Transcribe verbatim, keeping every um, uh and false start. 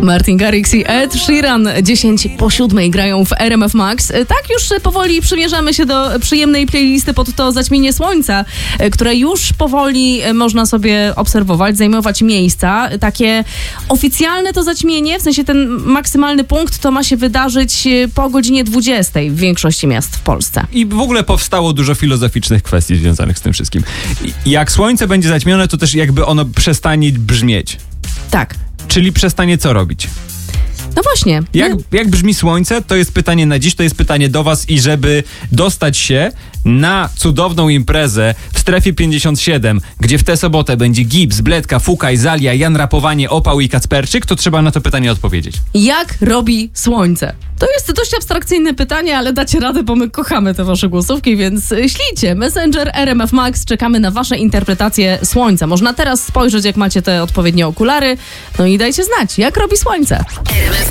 Martin Garrix i Ed Sheeran, dziesięć po siódmej grają w R M F Max. Tak już powoli przymierzamy się do przyjemnej playlisty pod to zaćmienie słońca, które już powoli można sobie obserwować, zajmować miejsca. Takie oficjalne to zaćmienie, w sensie ten maksymalny punkt, to ma się wydarzyć po godzinie dwudziestej w większości miast w Polsce. I w ogóle powstało dużo filozoficznych kwestii związanych z tym wszystkim. Jak słońce będzie zaćmione, to też jakby ono przestanie brzmieć. Tak. Czyli przestanie co robić? No właśnie. Jak, jak brzmi słońce? To jest pytanie na dziś, to jest pytanie do was i żeby dostać się na cudowną imprezę w strefie pięćdziesiąt siedem, gdzie w tę sobotę będzie Gibbs, Bledka, Fukaj, Zalia, Jan Rapowanie, Opał i Kacperczyk, to trzeba na to pytanie odpowiedzieć. Jak robi słońce? To jest dość abstrakcyjne pytanie, ale dacie radę, bo my kochamy te wasze głosówki, więc ślijcie. Messenger R M F Max, czekamy na wasze interpretacje słońca. Można teraz spojrzeć, jak macie te odpowiednie okulary, no i dajcie znać, jak robi słońce.